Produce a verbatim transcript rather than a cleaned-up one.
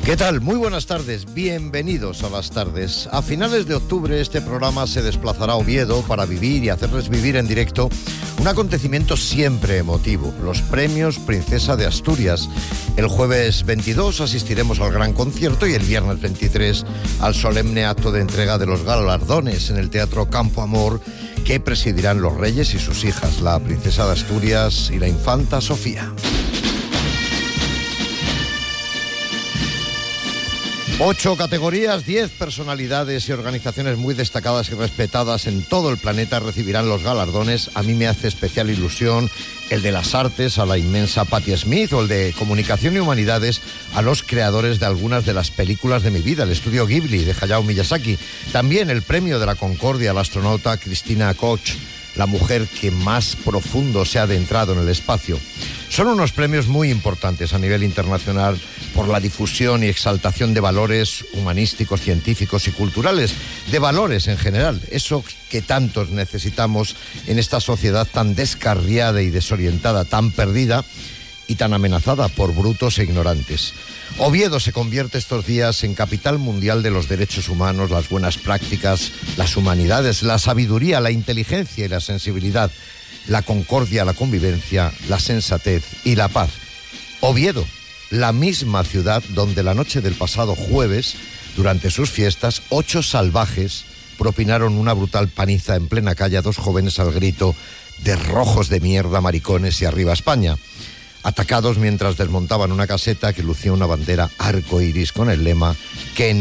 ¿Qué tal? Muy buenas tardes, bienvenidos a Las Tardes. A finales de octubre este programa se desplazará a Oviedo para vivir y hacerles vivir en directo un acontecimiento siempre emotivo, los Premios Princesa de Asturias. El jueves veintidós asistiremos al gran concierto y el viernes veintitrés al solemne acto de entrega de los galardones en el Teatro Campo Amor que presidirán los reyes y sus hijas, la princesa de Asturias y la infanta Sofía. Ocho categorías, diez personalidades y organizaciones muy destacadas y respetadas en todo el planeta recibirán los galardones. A mí me hace especial ilusión el de las artes a la inmensa Patti Smith o el de comunicación y humanidades a los creadores de algunas de las películas de mi vida, el estudio Ghibli de Hayao Miyazaki. También el premio de la Concordia a la astronauta Christina Koch, la mujer que más profundo se ha adentrado en el espacio. Son unos premios muy importantes a nivel internacional por la difusión y exaltación de valores humanísticos, científicos y culturales, de valores en general, eso que tantos necesitamos en esta sociedad tan descarriada y desorientada, tan perdida y tan amenazada por brutos e ignorantes. Oviedo se convierte estos días en capital mundial de los derechos humanos, las buenas prácticas, las humanidades, la sabiduría, la inteligencia y la sensibilidad, la concordia, la convivencia, la sensatez y la paz. Oviedo, la misma ciudad donde la noche del pasado jueves, durante sus fiestas, ocho salvajes propinaron una brutal paliza en plena calle a dos jóvenes al grito de rojos de mierda, maricones y arriba España, atacados mientras desmontaban una caseta que lucía una bandera arcoiris con el lema que